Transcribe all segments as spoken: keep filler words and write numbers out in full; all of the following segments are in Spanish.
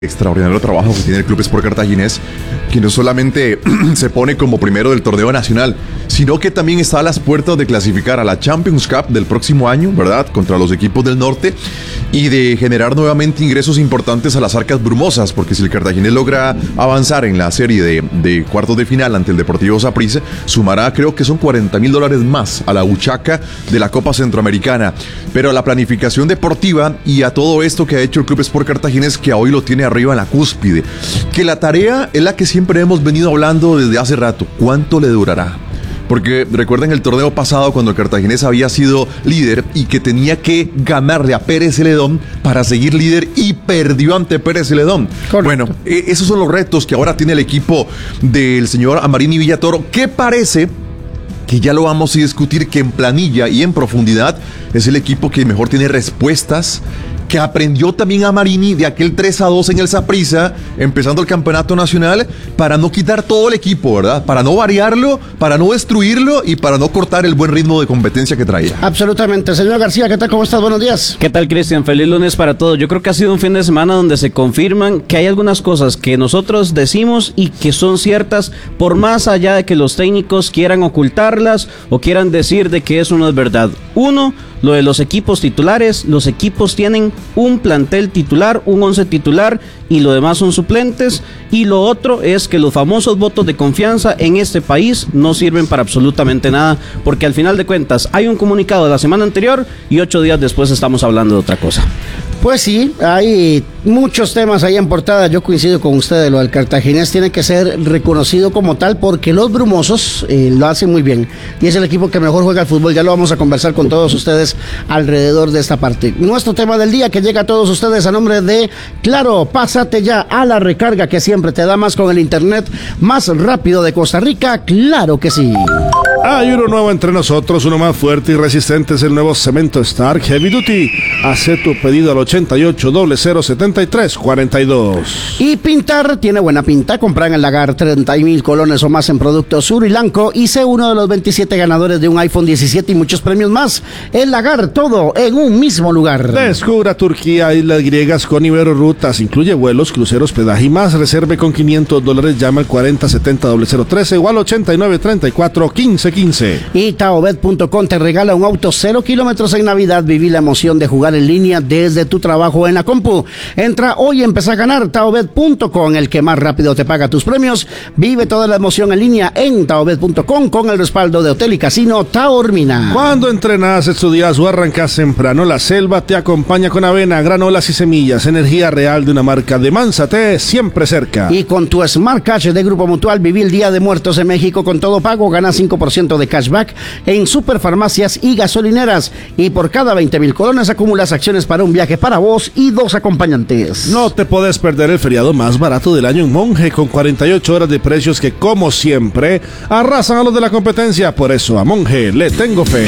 extraordinario trabajo que tiene el Club Sport Cartaginés, que no solamente se pone como primero del torneo nacional, sino que también está a las puertas de clasificar a la Champions Cup del próximo año, ¿verdad?, contra los equipos del norte, y de generar nuevamente ingresos importantes a las arcas brumosas, porque si el Cartaginés logra avanzar en la serie de, de cuartos de final ante el Deportivo Saprissa, sumará, creo que son cuarenta mil dólares más a la buchaca de la Copa Centroamericana. Pero a la planificación deportiva y a todo esto que ha hecho el Club Sport Cartaginés, que hoy lo tiene arriba en la cúspide, que la tarea es la que siempre hemos venido hablando desde hace rato. ¿Cuánto le durará? Porque recuerden el torneo pasado cuando el Cartaginés había sido líder y que tenía que ganarle a Pérez Celedón para seguir líder y perdió ante Pérez Celedón. Correcto. Bueno, eh, esos son los retos que ahora tiene el equipo del señor Amarini Villatoro, que parece que ya lo vamos a discutir, que en planilla y en profundidad es el equipo que mejor tiene respuestas, que aprendió también a Marini de aquel tres a dos en el Saprissa, empezando el campeonato nacional, para no quitar todo el equipo, ¿verdad? Para no variarlo, para no destruirlo y para no cortar el buen ritmo de competencia que traía. Absolutamente. Señor García, ¿qué tal? ¿Cómo estás? Buenos días. ¿Qué tal, Cristian? Feliz lunes para todos. Yo creo que ha sido un fin de semana donde se confirman que hay algunas cosas que nosotros decimos y que son ciertas, por más allá de que los técnicos quieran ocultarlas o quieran decir de que eso no es verdad. Uno, lo de los equipos titulares. Los equipos tienen un plantel titular, un once titular, y lo demás son suplentes. Y lo otro es que los famosos votos de confianza en este país no sirven para absolutamente nada, porque al final de cuentas hay un comunicado de la semana anterior y ocho días después estamos hablando de otra cosa. Pues sí, hay muchos temas ahí en portada. Yo coincido con ustedes, lo del Cartaginés tiene que ser reconocido como tal, porque los brumosos eh, lo hacen muy bien y es el equipo que mejor juega al fútbol. Ya lo vamos a conversar con todos ustedes alrededor de esta parte. Nuestro tema del día que llega a todos ustedes a nombre de Claro. Pásate ya a la recarga que siempre te da más con el internet más rápido de Costa Rica. Claro que sí. Hay uno nuevo entre nosotros, uno más fuerte y resistente, es el nuevo Cemento Stark Heavy Duty. Haz tu pedido al ochenta y ocho, cero cero, setenta y tres, cuarenta y dos. Y pintar tiene buena pinta. Compra en el Lagar treinta mil colones o más en productos Sur y Blanco y sé uno de los veintisiete ganadores de un iPhone diecisiete y muchos premios más. El Lagar, todo en un mismo lugar. Descubra Turquía, Islas Griegas con Ibero Rutas. Incluye vuelos, cruceros, hospedaje y más. Reserve con quinientos dólares. Llama al cuarenta setenta cero cero trece o al ochenta y nueve treinta y cuatro quince quince. Y Taobet punto com te regala un auto cero kilómetros en Navidad. Viví la emoción de jugar en línea desde tu trabajo en la compu. Entra hoy y empieza a ganar. Taobet punto com, el que más rápido te paga tus premios. Vive toda la emoción en línea en Taobet punto com con el respaldo de Hotel y Casino Taormina. Cuando entrenas, estudias o arrancas temprano, La Selva te acompaña con avena, granolas y semillas. Energía real de una marca de Manzate, siempre cerca. Y con tu Smart Cash de Grupo Mutual, viví el Día de Muertos en México con todo pago. Gana cinco por ciento de cashback en superfarmacias y gasolineras. Y por cada veinte mil colones acumulas acciones para un viaje para vos y dos acompañantes. No te podés perder el feriado más barato del año en Monje, con cuarenta y ocho horas de precios que, como siempre, arrasan a los de la competencia. Por eso a Monje le tengo fe.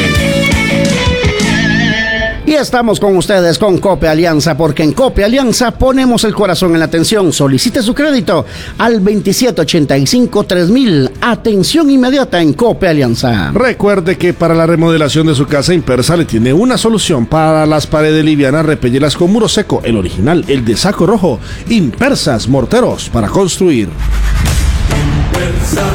Y estamos con ustedes con Cope Alianza, porque en Cope Alianza ponemos el corazón en la atención. Solicite su crédito al veintisiete ochenta y cinco, tres mil. Atención inmediata en Cope Alianza. Recuerde que para la remodelación de su casa, Impersa le tiene una solución para las paredes livianas, repellelas con muro seco, el original, el de saco rojo. Impersas, morteros para construir. Impersa.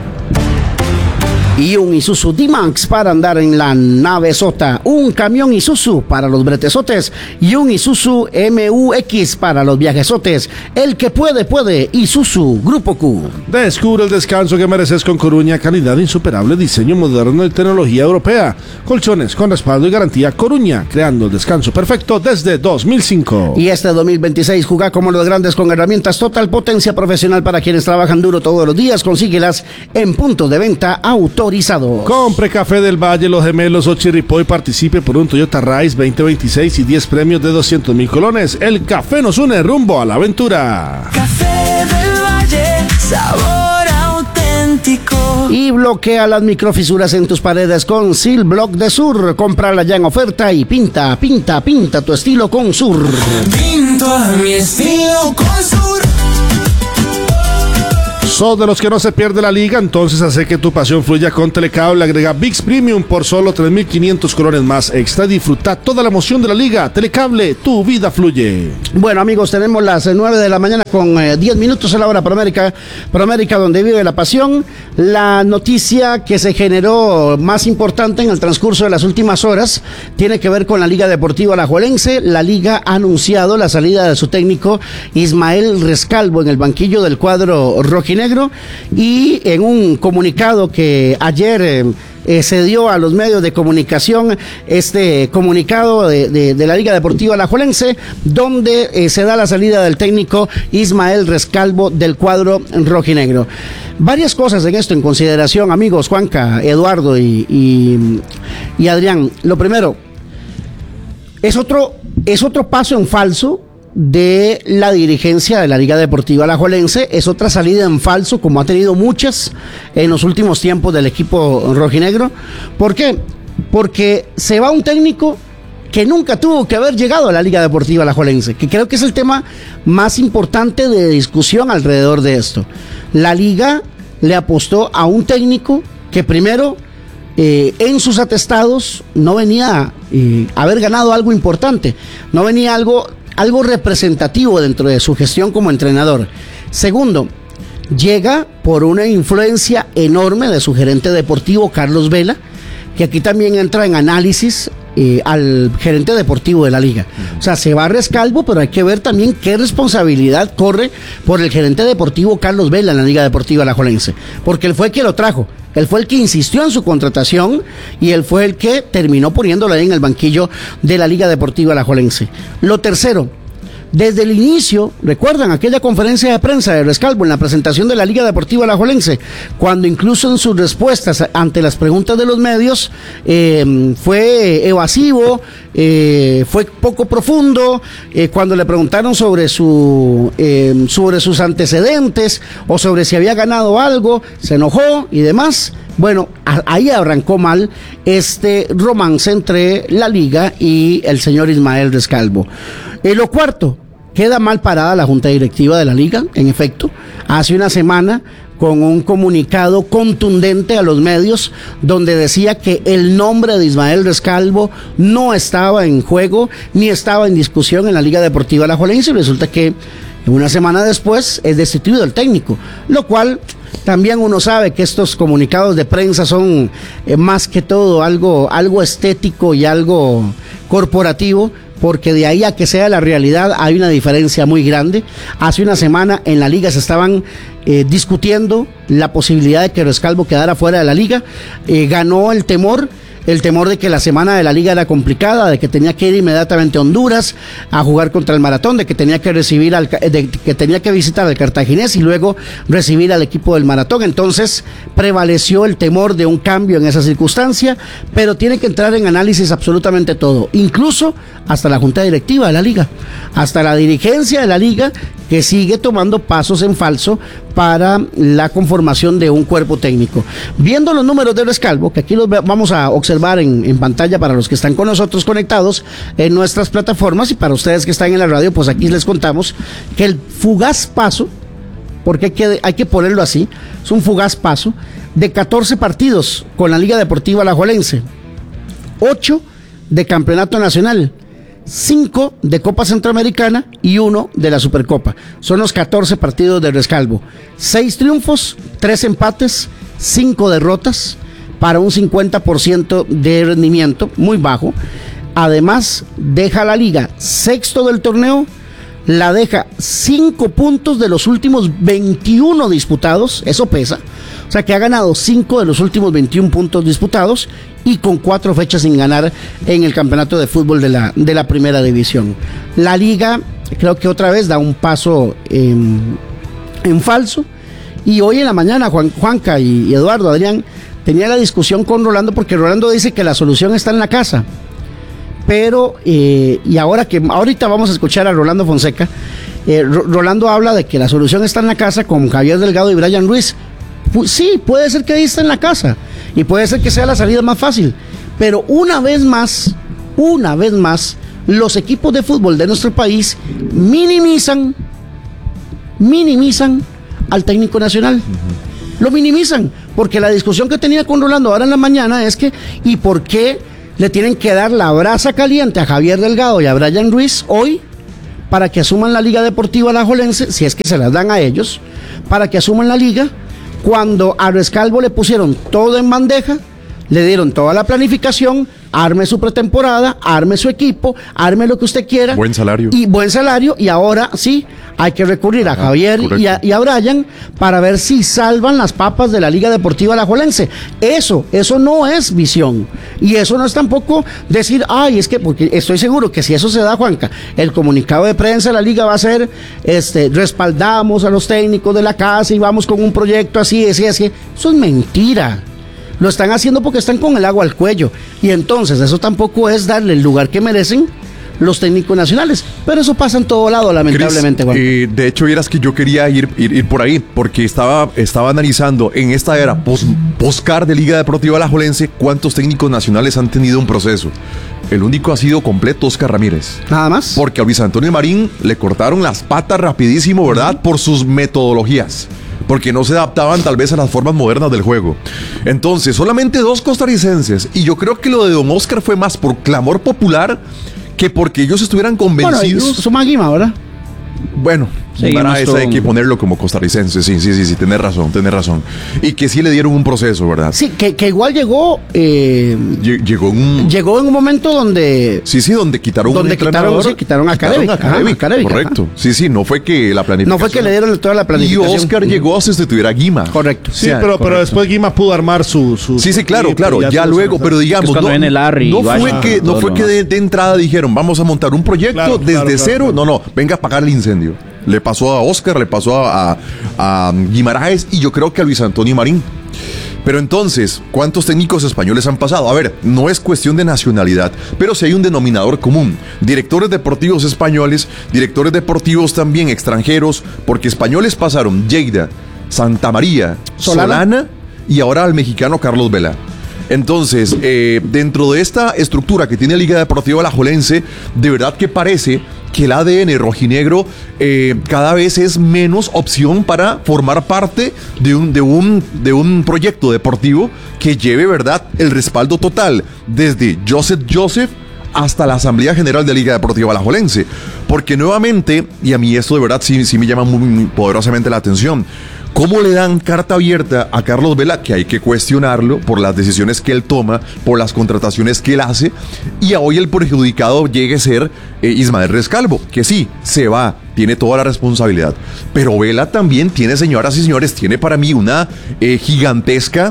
Y un Isuzu D-Max para andar en la nave sota, un camión Isuzu para los bretesotes y un Isuzu M U X para los viajesotes. El que puede, puede. Isuzu Grupo Q. Descubre el descanso que mereces con Coruña, calidad insuperable, diseño moderno y tecnología europea. Colchones con respaldo y garantía. Coruña, creando el descanso perfecto desde dos mil cinco. Y este dos mil veintiséis juega como los grandes con herramientas Total Potencia Profesional para quienes trabajan duro todos los días. Consíguelas en puntos de venta autorizados. Compre Café del Valle, Los Gemelos o Chiripoy, participe por un Toyota Rise veinte veintiséis y diez premios de doscientos mil colones. El café nos une rumbo a la aventura. Café del Valle, sabor auténtico. Y bloquea las microfisuras en tus paredes con Sil Block de Sur. Cómprala ya en oferta y pinta, pinta, pinta tu estilo con Sur. Pinto a mi estilo con Sur. ¿Sos de los que no se pierde la liga? Entonces hace que tu pasión fluya con Telecable. Agrega ViX Premium por solo tres mil quinientos colones más extra. Disfruta toda la emoción de la liga. Telecable, tu vida fluye. Bueno, amigos, tenemos las nueve de la mañana con eh, diez minutos a la hora Proamérica, Proamérica donde vive la pasión. La noticia que se generó más importante en el transcurso de las últimas horas tiene que ver con la Liga Deportiva Alajuelense. La liga ha anunciado la salida de su técnico Ismael Rescalvo en el banquillo del cuadro rojinegro, y en un comunicado que ayer eh, eh, se dio a los medios de comunicación, este comunicado de, de, de la Liga Deportiva Alajuelense, donde eh, se da la salida del técnico Ismael Rescalvo del cuadro rojinegro. Varias cosas en esto en consideración, amigos, Juanca, Eduardo y, y, y Adrián. Lo primero, es otro, es otro paso en falso de la dirigencia de la Liga Deportiva Alajuelense. Es otra salida en falso, como ha tenido muchas en los últimos tiempos del equipo rojinegro. ¿Por qué? Porque se va un técnico que nunca tuvo que haber llegado a la Liga Deportiva Alajuelense, que creo que es el tema más importante de discusión alrededor de esto. La Liga le apostó a un técnico que primero eh, en sus atestados no venía eh, a haber ganado algo importante, no venía algo, algo representativo dentro de su gestión como entrenador. Segundo, llega por una influencia enorme de su gerente deportivo Carlos Vela, que aquí también entra en análisis eh, al gerente deportivo de la liga. O sea, se va Rescalvo, pero hay que ver también qué responsabilidad corre por el gerente deportivo Carlos Vela en la Liga Deportiva Alajuelense, porque él fue el que lo trajo, él fue el que insistió en su contratación y él fue el que terminó poniéndolo ahí en el banquillo de la Liga Deportiva Alajuelense. Lo tercero, desde el inicio, recuerdan aquella conferencia de prensa de Rescalvo en la presentación de la Liga Deportiva Alajuelense, cuando incluso en sus respuestas ante las preguntas de los medios eh, fue evasivo, eh, fue poco profundo, eh, cuando le preguntaron sobre su eh, sobre sus antecedentes o sobre si había ganado algo, se enojó y demás. Bueno, a, ahí arrancó mal este romance entre la liga y el señor Ismael Rescalvo. Eh, lo cuarto, queda mal parada la junta directiva de la liga, en efecto, hace una semana con un comunicado contundente a los medios donde decía que el nombre de Ismael Rescalvo no estaba en juego ni estaba en discusión en la Liga Deportiva Alajuelense, y resulta que una semana después es destituido el técnico, lo cual también uno sabe que estos comunicados de prensa son eh, más que todo algo, algo estético y algo corporativo, porque de ahí a que sea la realidad hay una diferencia muy grande. Hace una semana en la liga se estaban eh, discutiendo la posibilidad de que Rescalvo quedara fuera de la liga, eh, ganó el temor, el temor de que la semana de la liga era complicada, de que tenía que ir inmediatamente a Honduras a jugar contra el Maratón, de que tenía que recibir al, de que tenía que visitar al Cartaginés y luego recibir al equipo del Maratón. Entonces prevaleció el temor de un cambio en esa circunstancia, pero tiene que entrar en análisis absolutamente todo, incluso hasta la junta directiva de la liga, hasta la dirigencia de la liga, que sigue tomando pasos en falso para la conformación de un cuerpo técnico. Viendo los números de Rescalvo, que aquí los vamos a observar en, en pantalla para los que están con nosotros conectados en nuestras plataformas, y para ustedes que están en la radio, pues aquí les contamos que el fugaz paso, porque hay que, hay que ponerlo así, es un fugaz paso de catorce partidos con la Liga Deportiva Alajuelense, ocho de Campeonato Nacional, cinco de Copa Centroamericana y uno de la Supercopa. Son los catorce partidos de Rescalvo. seis triunfos, tres empates, cinco derrotas, para un cincuenta por ciento de rendimiento, muy bajo. Además, deja a la liga sexto del torneo, la deja cinco puntos de los últimos veintiuno disputados, eso pesa. O sea que ha ganado cinco de los últimos veintiún puntos disputados y con cuatro fechas sin ganar en el campeonato de fútbol de la, de la primera división. La liga creo que otra vez da un paso en, en falso, y hoy en la mañana Juan, Juanca y, y Eduardo, Adrián, tenía la discusión con Rolando, porque Rolando dice que la solución está en la casa, pero eh, y ahora que ahorita vamos a escuchar a Rolando Fonseca, eh, Rolando habla de que la solución está en la casa con Javier Delgado y Brian Ruiz. Sí, puede ser que ahí está en la casa y puede ser que sea la salida más fácil, pero una vez más, una vez más, los equipos de fútbol de nuestro país minimizan, minimizan al técnico nacional. Uh-huh. Lo minimizan, porque la discusión que tenía con Rolando ahora en la mañana es que, ¿y por qué le tienen que dar la brasa caliente a Javier Delgado y a Brian Ruiz hoy para que asuman la Liga Deportiva Alajuelense, si es que se las dan a ellos, para que asuman la liga, cuando a Rescalvo le pusieron todo en bandeja, le dieron toda la planificación, arme su pretemporada, arme su equipo, arme lo que usted quiera. Buen salario. Y buen salario, y ahora sí, hay que recurrir a Ajá, Javier y a, y a Brian para ver si salvan las papas de la Liga Deportiva Alajuelense. Eso, eso no es visión. Y eso no es tampoco decir, ay, es que, porque estoy seguro que si eso se da, Juanca, el comunicado de prensa de la Liga va a ser, este, respaldamos a los técnicos de la casa y vamos con un proyecto así, así, así. Eso es mentira. Lo están haciendo porque están con el agua al cuello. Y entonces eso tampoco es darle el lugar que merecen los técnicos nacionales. Pero eso pasa en todo lado, lamentablemente. Chris, eh, de hecho, vieras que yo quería ir, ir, ir por ahí, porque estaba, estaba analizando en esta era post, postcar de Liga Deportiva Alajuelense cuántos técnicos nacionales han tenido un proceso. El único ha sido completo Oscar Ramírez. Nada más. Porque a Luis Antonio Marín le cortaron las patas rapidísimo, ¿verdad? Por sus metodologías. Porque no se adaptaban tal vez a las formas modernas del juego. Entonces, solamente dos costarricenses. Y yo creo que lo de don Oscar fue más por clamor popular que porque ellos estuvieran convencidos. Bueno, Suma Guima, ¿verdad? Bueno, para eso hay que ponerlo como costarricense. Sí, sí, sí, sí, tenés razón, tenés razón. Y que sí le dieron un proceso, ¿verdad? Sí, que, que igual llegó. Eh, llegó en un. Llegó en un momento donde. Sí, sí, donde quitaron donde un quitaron, entrenador. Sí, quitaron a Carevic. Quitaron a Carevic, Carevic, correcto. Ajá. Sí, sí, no fue que la planificación. No fue que le dieron toda la planificación. Y Oscar llegó a sustituir a Guima. Correcto. Sí, o sea, pero, correcto. pero después Guima pudo armar su. su sí, sí, claro, su claro. Ya, ya luego, pero digamos. Es no, no, Larry, no fue ah, que, no fue que de, de entrada dijeron, vamos a montar un proyecto claro, desde claro, cero. Claro, claro. No, no, venga a apagar el incendio. Le pasó a Oscar, le pasó a, a, a Guimaraes y yo creo que a Luis Antonio Marín. Pero entonces, ¿cuántos técnicos españoles han pasado? A ver, no es cuestión de nacionalidad, pero sí hay un denominador común. Directores deportivos españoles, directores deportivos también extranjeros, porque españoles pasaron Lleida, Santa María, Solana, Solana y ahora al mexicano Carlos Vela. Entonces, eh, dentro de esta estructura que tiene Liga Deportiva Alajuelense, de verdad que parece que el A D N rojinegro eh, cada vez es menos opción para formar parte de un, de, un, de un proyecto deportivo que lleve, ¿verdad?, el respaldo total desde Joseph Joseph hasta la Asamblea General de Liga Deportiva Alajuelense. Porque nuevamente, y a mí esto de verdad sí, sí me llama muy, muy poderosamente la atención, ¿cómo le dan carta abierta a Carlos Vela? Que hay que cuestionarlo por las decisiones que él toma, por las contrataciones que él hace, y a hoy el perjudicado llegue a ser eh, Ismael Rescalvo, que sí, se va, tiene toda la responsabilidad. Pero Vela también tiene, señoras y señores, tiene para mí una eh, gigantesca...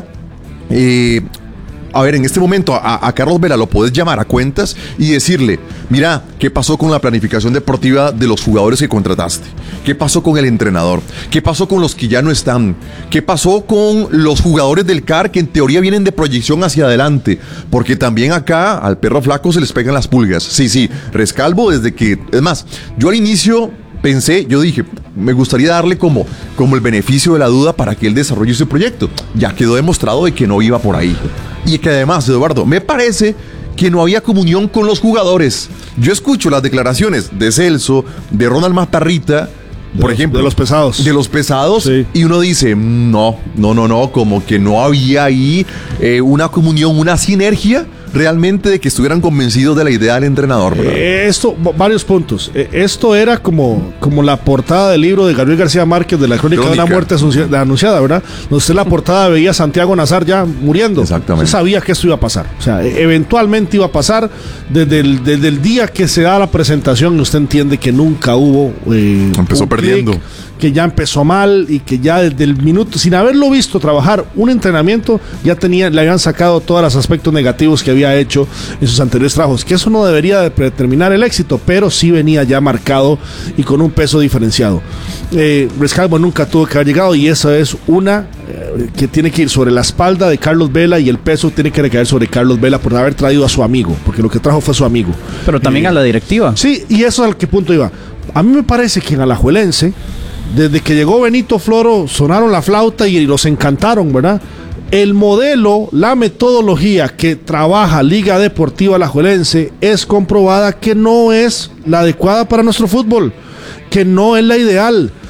Eh, A ver, en este momento a, a Carlos Vela lo podés llamar a cuentas y decirle, mira, ¿qué pasó con la planificación deportiva de los jugadores que contrataste? ¿Qué pasó con el entrenador? ¿Qué pasó con los que ya no están? ¿Qué pasó con los jugadores del C A R que en teoría vienen de proyección hacia adelante? Porque también acá al perro flaco se les pegan las pulgas. Sí, sí, Rescalvo desde que... Es más, yo al inicio... Pensé, yo dije, me gustaría darle como, como el beneficio de la duda para que él desarrolle ese proyecto. Ya quedó demostrado de que no iba por ahí. Y que además, Eduardo, me parece que no había comunión con los jugadores. Yo escucho las declaraciones de Celso, de Ronald Matarrita, por de ejemplo. De los pesados. De los pesados. Sí. Y uno dice, no, no, no, no, como que no había ahí eh, una comunión, una sinergia realmente de que estuvieran convencidos de la idea del entrenador, ¿verdad? Eh, esto, varios puntos. Eh, esto era como, como la portada del libro de Gabriel García Márquez de la crónica, crónica. de una muerte anunciada, ¿verdad? Donde usted la portada veía a Santiago Nazar ya muriendo. Exactamente. Usted sabía que esto iba a pasar. O sea, eventualmente iba a pasar desde el, desde el día que se da la presentación. Usted entiende que nunca hubo... Eh, Empezó perdiendo. Click, que ya empezó mal y que ya desde el minuto, sin haberlo visto trabajar un entrenamiento, ya tenía, le habían sacado todos los aspectos negativos que había hecho en sus anteriores trabajos, que eso no debería de predeterminar el éxito, pero sí venía ya marcado y con un peso diferenciado. Eh, Rescalvo nunca tuvo que haber llegado y esa es una eh, que tiene que ir sobre la espalda de Carlos Vela y el peso tiene que recaer sobre Carlos Vela por haber traído a su amigo, porque lo que trajo fue su amigo. Pero también eh, a la directiva. Sí, y eso es al que punto iba. A mí me parece que en Alajuelense, desde que llegó Benito Floro, sonaron la flauta y los encantaron, ¿verdad? El modelo, la metodología que trabaja Liga Deportiva Alajuelense es comprobada que no es la adecuada para nuestro fútbol, que no es la ideal.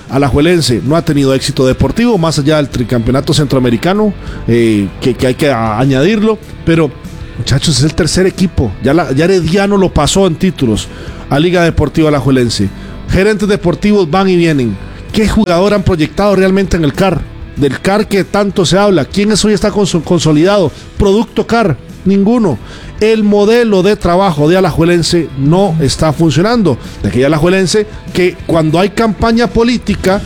Alajuelense no ha tenido éxito deportivo, más allá del tricampeonato centroamericano, eh, que, que hay que a, añadirlo, pero muchachos, es el tercer equipo, ya, la, ya Herediano lo pasó en títulos a Liga Deportiva Alajuelense. Gerentes deportivos van y vienen. ¿Qué jugador han proyectado realmente en el C A R? Del C A R que tanto se habla. ¿Quién es hoy está cons- consolidado? Producto C A R, ninguno. El modelo de trabajo de Alajuelense no está funcionando. De aquella Alajuelense que cuando hay campaña política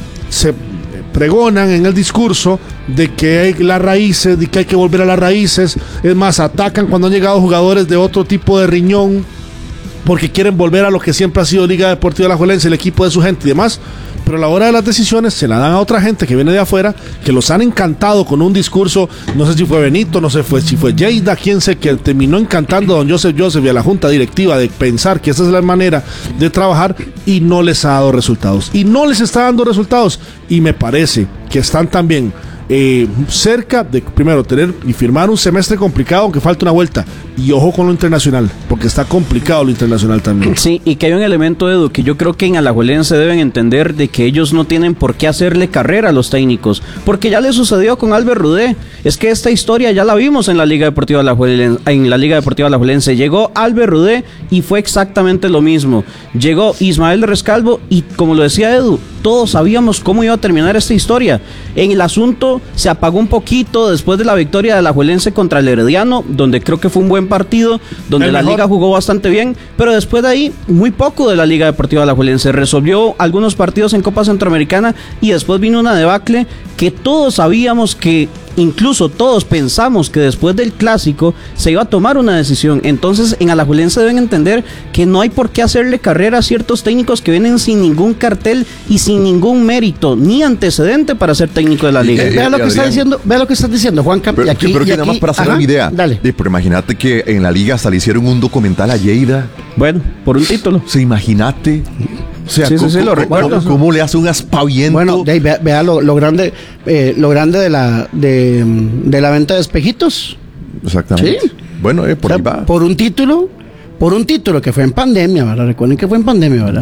se pregonan en el discurso de que hay las raíces, de que hay que volver a las raíces. Es más, atacan cuando han llegado jugadores de otro tipo de riñón porque quieren volver a lo que siempre ha sido Liga Deportiva Alajuelense, el equipo de su gente y demás. Pero a la hora de las decisiones se la dan a otra gente que viene de afuera, que los han encantado con un discurso, no sé si fue Benito, no sé fue, si fue Lleida, quién sé, que terminó encantando a don Joseph Joseph y a la junta directiva de pensar que esa es la manera de trabajar y no les ha dado resultados. Y no les está dando resultados. Y me parece que están también eh, cerca de, primero, tener y firmar un semestre complicado, aunque falta una vuelta. Y ojo con lo internacional, porque está complicado lo internacional también. Sí, y que hay un elemento, Edu, que yo creo que en Alajuelense deben entender de que ellos no tienen por qué hacerle carrera a los técnicos, porque ya le sucedió con Albert Rudé. Es que esta historia ya la vimos en la Liga Deportiva Alajuelense, en la Liga Deportiva Alajuelense. Llegó Albert Rudé y fue exactamente lo mismo. Llegó Ismael Rescalvo y, como lo decía Edu, todos sabíamos cómo iba a terminar esta historia. En el asunto se apagó un poquito después de la victoria de Alajuelense contra el Herediano, donde creo que fue un buen partido, donde el la mejor. Liga jugó bastante bien, pero después de ahí muy poco de la Liga Deportiva Alajuelense. Resolvió algunos partidos en Copa Centroamericana y después vino una debacle que todos sabíamos que, incluso todos pensamos que después del clásico se iba a tomar una decisión. Entonces en Alajuelense deben entender que no hay por qué hacerle carrera a ciertos técnicos que vienen sin ningún cartel y sin ningún mérito ni antecedente para ser técnico de la liga. Eh, vea lo que está diciendo, vea lo que estás diciendo, Juanca. Pero, y aquí, pero y que aquí, nada más para hacer ajá, una idea. Dale. Eh, pero imagínate que en la liga hasta le hicieron un documental a Lleida. Bueno, por un título. ¿Se imagínate? O sea, Sí, sí, ¿cómo, sí, lo recuerdo. ¿cómo, cómo le hace un aspaviento? Bueno, de ahí, vea, vea lo, lo grande, eh, lo grande de la de, de la venta de espejitos. Exactamente. Sí. Bueno, eh, por O ahí sea, va. por un título, por un título que fue en pandemia, ¿verdad? Recuerden que fue en pandemia, ¿verdad?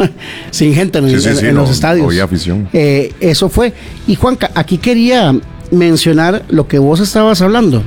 Sin gente en, Sí, sí, en- sí, en no, los estadios. no había afición. Eh, eso fue. Y Juanca, aquí quería mencionar lo que vos estabas hablando.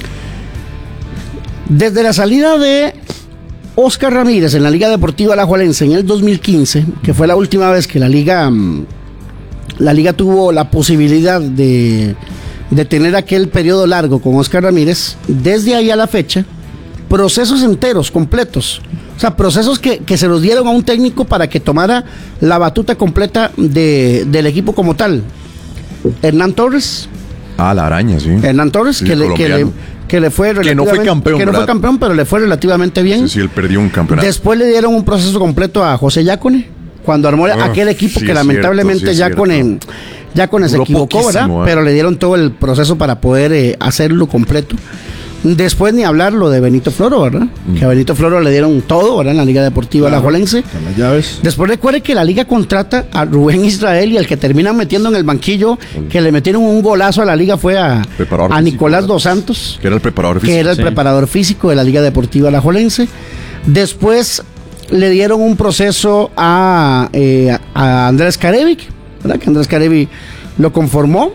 Desde la salida de Oscar Ramírez en la Liga Deportiva Alajuelense en el dos mil quince, que fue la última vez que la liga mm, la liga tuvo la posibilidad de, de tener aquel periodo largo con Oscar Ramírez, desde ahí a la fecha, procesos enteros, completos. O sea, procesos que, que se los dieron a un técnico para que tomara la batuta completa de, del equipo como tal. Hernán Torres, Ah, la araña, sí. Hernán Torres, Sí, que, le, que, le, colombiano. que le fue Que no fue relativamente- campeón, que no fue ¿verdad? campeón, pero le fue relativamente bien. Sí, sí, él perdió un campeonato. Después le dieron un proceso completo a José Yácone, cuando armó Ah, aquel equipo sí, que es lamentablemente cierto, sí, es Yácone, cierto. Yácone se Duró equivocó, ¿verdad? poquísimo, ¿eh? Pero le dieron todo el proceso para poder eh, hacerlo completo. Después ni hablar lo de Benito Floro, ¿verdad? Mm. Que a Benito Floro le dieron todo, ¿verdad? En la Liga Deportiva Alajuelense. Con las llaves. Después recuerde que la liga contrata a Rubén Israel y el que terminan metiendo en el banquillo, que le metieron un golazo a la liga fue a, Preparador a físico, Nicolás ¿verdad? Dos Santos, Que era el preparador físico. que era el Sí. preparador físico de la Liga Deportiva Alajuelense. Después le dieron un proceso a, eh, a Andrés Carevic, ¿verdad? Que Andrés Carevic lo conformó.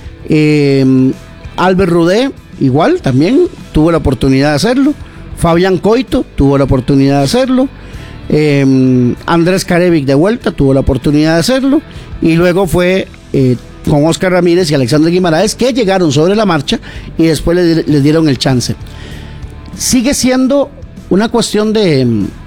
Eh, Albert Rudé, igual, también tuvo la oportunidad de hacerlo. Fabián Coito tuvo la oportunidad de hacerlo. Eh, Andrés Carevic de vuelta tuvo la oportunidad de hacerlo. Y luego fue eh, con Oscar Ramírez y Alexander Guimaraes, que llegaron sobre la marcha y después le, le dieron el chance. Sigue siendo una cuestión de,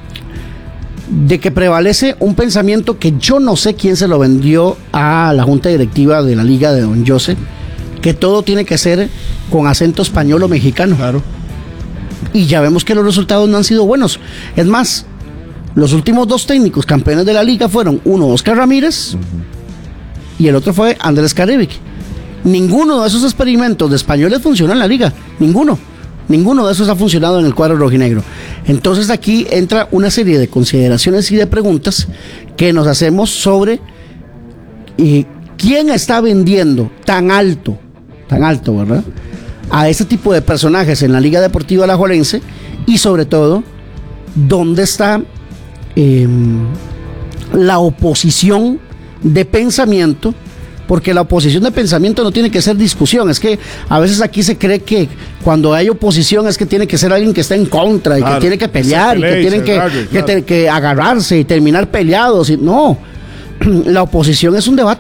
de que prevalece un pensamiento que yo no sé quién se lo vendió a la junta directiva de la liga de don José, que todo tiene que ser con acento español o mexicano. Claro. Y ya vemos que los resultados no han sido buenos. Es más, los últimos dos técnicos campeones de la liga fueron uno Oscar Ramírez y el otro fue Andrés Carevic. Ninguno de esos experimentos de españoles funcionó en la liga. Ninguno. Ninguno de esos ha funcionado en el cuadro rojinegro. Entonces aquí entra una serie de consideraciones y de preguntas que nos hacemos sobre eh, quién está vendiendo tan alto, tan alto, ¿verdad?, a ese tipo de personajes en la Liga Deportiva Alajuelense, y sobre todo, ¿dónde está eh, la oposición de pensamiento, porque la oposición de pensamiento no tiene que ser discusión. Es que a veces aquí se cree que cuando hay oposición es que tiene que ser alguien que está en contra y Claro, que tiene que pelear se y que pelea y tienen se que, raye, que, claro. te- que agarrarse y terminar peleados. Y, no, la oposición es un debate